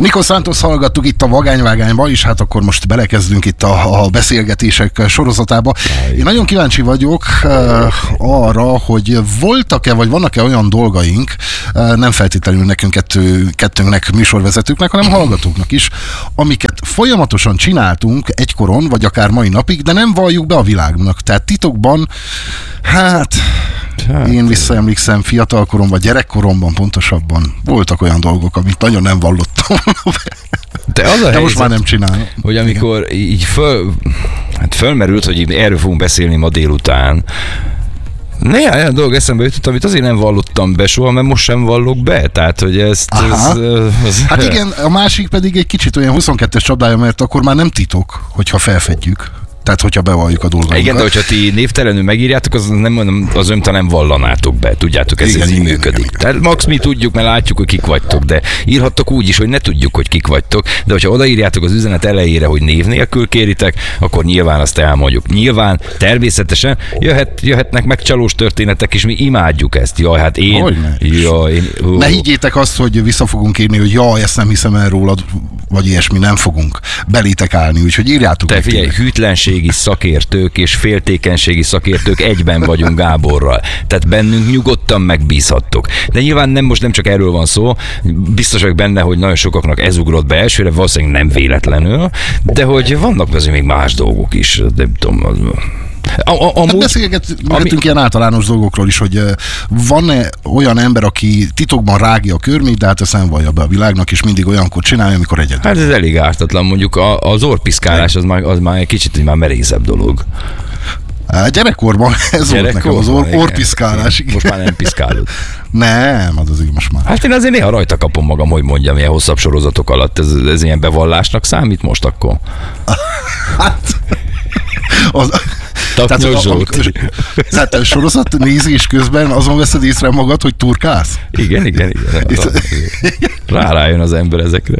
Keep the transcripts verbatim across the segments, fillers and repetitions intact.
Nico Santos hallgattuk itt a Vagányvágányba, és hát akkor most belekezdünk itt a, a beszélgetések sorozatába. Én nagyon kíváncsi vagyok uh, arra, hogy voltak-e, vagy vannak-e olyan dolgaink, uh, nem feltétlenül nekünk kettő, kettőnknek, műsorvezetőknek, hanem hallgatóknak is, amiket folyamatosan csináltunk egykoron, vagy akár mai napig, de nem valljuk be a világnak. Tehát titokban, hát... Hát, én visszaemlékszem fiatalkorom, vagy gyerekkoromban pontosabban voltak olyan dolgok, amit nagyon nem vallottam. De, az a De helyzet, most már nem csinálom. Hogy amikor igen. így föl, hát fölmerült, hogy erről fogunk beszélni ma délután, néha olyan dolog eszembe jutott, amit azért nem vallottam be soha, mert most sem vallok be. Tehát, hogy ezt... Ez, ez, hát igen, a másik pedig egy kicsit olyan huszonkettes csapdája, mert akkor már nem titok, hogyha felfedjük. Tehát, hogyha bevalljuk a dolgokat. Igen, de hogyha ti névtelenül megírjátok, az nem mondom, az ömta nem vallanátok be. Tudjátok, ez, igen, ez így igen, működik. Igen, tehát max mi tudjuk, mert látjuk, hogy kik vagytok, de írhattok úgy is, hogy ne tudjuk, hogy kik vagytok, de hogyha odaírjátok az üzenet elejére, hogy név nélkül kéritek, akkor nyilván azt elmondjuk. Nyilván, természetesen jöhet, jöhetnek meg csalós történetek, és mi imádjuk ezt. Jaj, hát én... Jaj, én ó. Ne higgyétek azt, hogy vissza fogunk írni, hogy jaj, ezt nem hiszem el rólad, vagy ilyesmi, nem fogunk belétek állni, úgyhogy írjátok. Te figyelj, hűtlenségi szakértők és féltékenységi szakértők egyben vagyunk Gáborral. Tehát bennünk nyugodtan megbízhattok. De nyilván nem most nem csak erről van szó, biztos vagyok benne, hogy nagyon sokaknak ez ugrott be elsőre, valószínűleg nem véletlenül, de hogy vannak azért még más dolgok is, nem tudom, A, a, amúgy, hát beszélgetünk ami... ilyen általános dolgokról is, hogy van-e olyan ember, aki titokban rágja a körmét, de hát ezt nem vallja be a világnak, és mindig olyankor csinálja, amikor egyedül. Hát ez elég ártatlan, mondjuk a, az orrpiszkálás az már, az már egy kicsit már merészebb dolog. Gyerekkorban ez volt nekem az or, orpiszkálás. Igen. Most már nem piszkálod. Nem, az azért most már. Hát én azért néha rajta kapom magam, hogy mondjam, ilyen hosszabb sorozatok alatt. Ez, ez ilyen bevallásnak számít most akkor? Hát... Az... Tehát a, a, tehát a sorozat nézés közben azon veszed észre magad, hogy turkálsz? Igen, igen, igen. igen. Rá rájön az ember ezekre.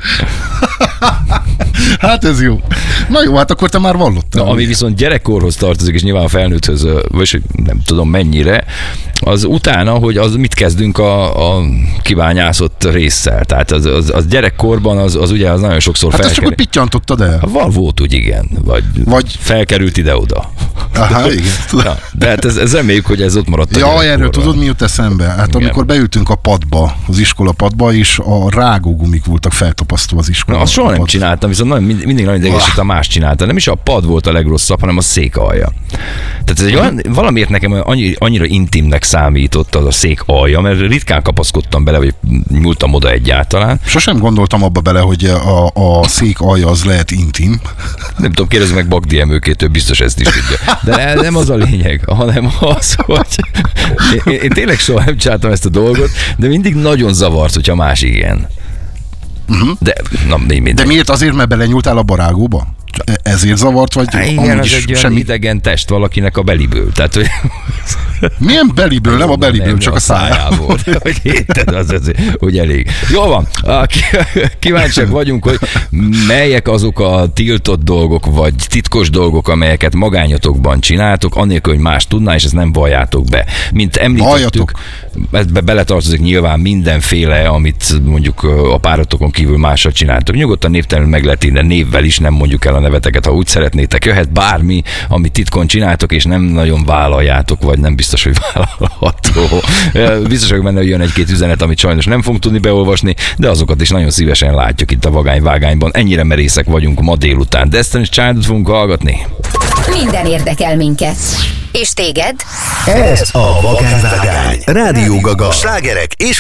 Hát ez jó. Na jó, hát akkor te már vallottál. Na, ami viszont gyerekkorhoz tartozik, és nyilván a felnőtthöz, vagy nem tudom mennyire, az utána, hogy az mit kezdünk a, a kibányászott résszel. Tehát az, az, az gyerekkorban az, az ugye az nagyon sokszor hát felkerül. Hát ezt csak úgy pittyantottad el. Val volt úgy, igen. Vagy, vagy... felkerült ide-oda. Aha, igen. Ja, de hát ez, ez reméljük, hogy ez ott maradt. Ja, erről tudod, mi jut eszembe? Hát igen. Amikor beültünk a padba, az iskola padba, és a rágógumik voltak feltapasztva az iskola. Na, azt soha nem csináltam, viszont nagyon, mindig nagyon idegesített, a más csinálta. Nem is a pad volt a legrosszabb, hanem a szék alja. Tehát ez egy olyan, valamiért nekem annyi, annyira intimnek számított az a szék alja, mert ritkán kapaszkodtam bele, vagy nyúltam oda egyáltalán. Sosem gondoltam abba bele, hogy a, a szék alja az lehet intim. Nem tudom, kérdezz meg Bagdi Emőkét, ő biztos ezt is tudja. De nem az a lényeg, hanem az, hogy én, én tényleg soha nem csináltam ezt a dolgot, de mindig nagyon zavart, hogyha más ilyen. Uh-huh. De, na, mi, de miért? Azért, mert belenyúltál a barágóba? Ezért zavart, vagy há, igen, az egy semmi... idegen test valakinek a beliből. Tehát, hogy... Milyen beliből? Nem a beliből, nem, csak a szájából. Hogy érted, az, az, hogy elég. Jó van, kíváncsiak vagyunk, hogy melyek azok a tiltott dolgok, vagy titkos dolgok, amelyeket magányotokban csináltok, annélkül, hogy más tudná, és ezt nem valljátok be. Mint említettük, ebbe beletartozik nyilván mindenféle, amit mondjuk a páratokon kívül mással csináltok. Nyugodtan névtelenül meg lehet írni, névvel is, nem mondjuk el a neveteket, ha úgy szeretnétek. Jöhet bármi, amit titkon csináltok, és nem nagyon vállaljátok, vagy nem biztos, hogy vállalható. Biztos vagyok benne, hogy jön egy-két üzenet, amit sajnos nem fogunk tudni beolvasni, de azokat is nagyon szívesen látjuk itt a Vagányvágányban. Ennyire merészek vagyunk ma délután. Destiny's Child-ot fogunk hallgatni. Minden érdekel minket. És téged? Ez a Vagányvágány. Rádió Gaga, slágerek és